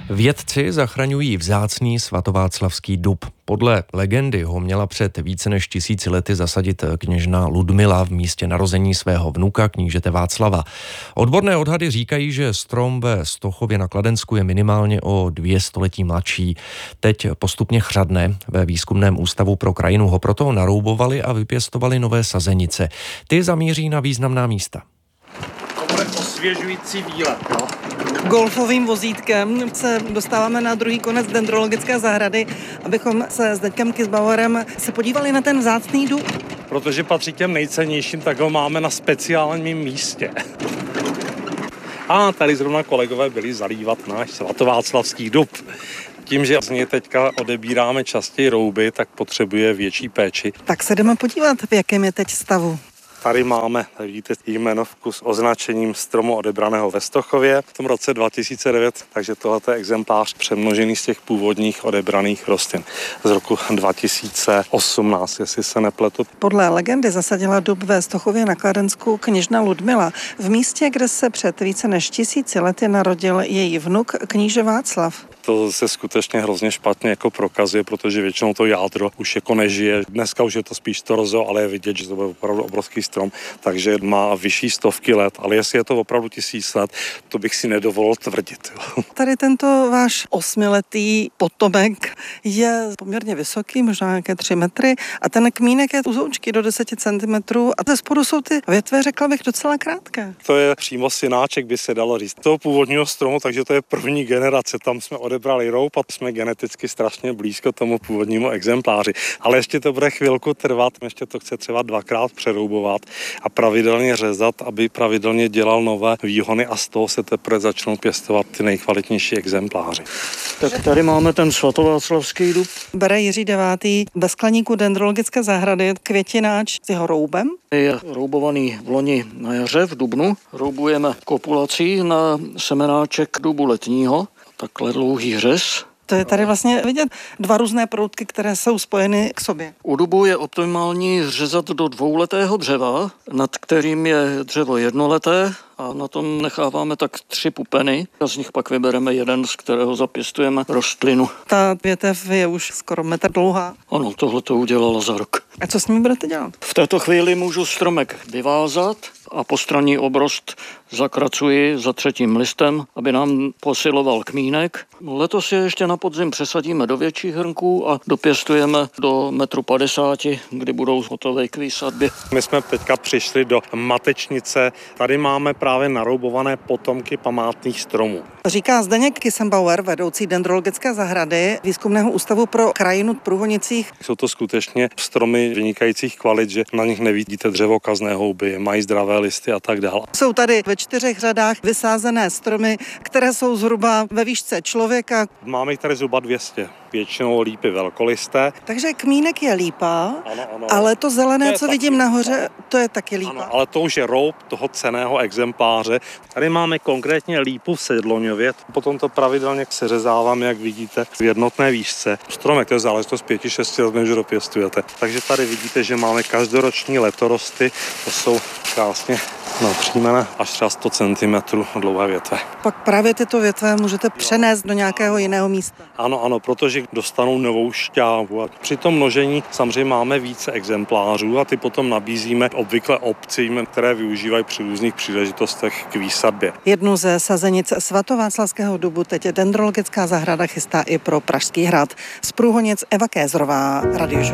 Vědci zachraňují vzácný svatováclavský dub. Podle legendy ho měla před více než 1000 lety zasadit kněžna Ludmila v místě narození svého vnuka, knížete Václava. Odborné odhady říkají, že strom ve Stochově na Kladensku je minimálně o 2 století mladší. Teď postupně chřadne. Ve Výzkumném ústavu pro krajinu ho proto naroubovali a vypěstovali nové sazenice. Ty zamíří na významná místa. To bude osvěžující výlet, jo? Golfovým vozítkem se dostáváme na druhý konec dendrologické zahrady, abychom se s Deňkem Kysbauerem se podívali na ten vzácný dub. Protože patří těm nejcennějším, tak ho máme na speciálním místě. A tady zrovna kolegové byli zalívat náš svatováclavský dub. Tím, že z něj teďka odebíráme častěji rouby, tak potřebuje větší péči. Tak se jdeme podívat, v jakém je teď stavu. Tady máme, vidíte, jmenovku s označením stromu odebraného ve Stochově v tom roce 2009, takže tohle je exemplář přemnožený z těch původních odebraných rostlin z roku 2018, jestli se nepletu. Podle legendy zasadila dub ve Stochově na Kladensku kněžna Ludmila, v místě, kde se před více než 1000 lety narodil její vnuk kníže Václav. To se skutečně hrozně špatně jako prokazuje, protože většinou to jádro už jako nežije. Dneska už je to spíš torzo, ale je vidět, že to byl opravdu obrovský strom, takže má vyšší stovky let, ale jestli je to opravdu 1000 let, to bych si nedovolil tvrdit. Tady tento váš 8letý potomek je poměrně vysoký, možná nějaké 3 metry, a ten kmínek je uzoučký do 10 cm a ze spodu jsou ty větve, řekla bych, docela krátké. To je přímo synáček, by se dalo říct, toho původního stromu, takže to je první generace, tam jsme odebrali roub a jsme geneticky strašně blízko tomu původnímu exempláři. Ale ještě to bude chvilku trvat, ještě to chce třeba 2krát přeroubovat a pravidelně řezat, aby pravidelně dělal nové výhony a z toho se teprve začnou pěstovat ty nejkvalitnější exempláři. Tak tady máme ten svatováclavský dub. Bere Jiří 9. ve skleníku dendrologické zahrady květináč s jeho roubem. Je roubovaný v loni na jaře v dubnu. Roubujeme kopulací na semenáček dubu letního. Takhle dlouhý řez. To je tady vlastně vidět 2 různé proutky, které jsou spojeny k sobě. U dubu je optimální řezat do 2letého dřeva, nad kterým je dřevo 1leté a na tom necháváme tak 3 pupeny a z nich pak vybereme jeden, z kterého zapěstujeme rostlinu. Ta větev je už skoro 1 metr dlouhá. Ano, tohle to udělala za rok. A co s nimi budete dělat? V této chvíli můžu stromek vyvázat a postranní obrost zakracuji za 3. listem, aby nám posiloval kmínek. Letos je ještě na podzim přesadíme do větších hrnků a dopěstujeme do 1,50 m, kdy budou hotové k výsadbě. My jsme teďka přišli do matečnice. Tady máme právě naroubované potomky památných stromů. Říká Zdeněk Kysbauer, vedoucí dendrologické zahrady Výzkumného ústavu pro krajinu v Průhonicích. Jsou to skutečně stromy vynikajících kvalit, že na nich nevidíte dřevokazné houby, mají zdravé listy a tak dále. Jsou tady ve 4 řadách vysázené stromy, které jsou zhruba ve výšce člověka. Máme jich tady zhruba 200. Většinou lípy velkolisté. Takže kmínek je lípa, ano. ale to zelené, co vidím nahoře, to je taky lípa. Ano, ale to už je roub toho cenného exempláře. Tady máme konkrétně lípu v Sedloňově, potom to pravidelně seřezáváme, jak vidíte, v jednotné výšce. Stromek, to je záležitost 5-6 let, než dopěstujete. Takže tady vidíte, že máme každoroční letorosty, to jsou krásně napřímené až třeba 100 cm dlouhé větve. Pak právě tyto větve můžete přenést do nějakého jiného místa. Ano, protože dostanou novou šťávu. A při tom množení samozřejmě máme více exemplářů a ty potom nabízíme obvykle obcím, které využívají při různých příležitostech k výsadbě. Jednu ze sazenic svatováclavského dubu teď dendrologická zahrada chystá i pro Pražský hrad. Z Průhonic Eva Kézrová, Radio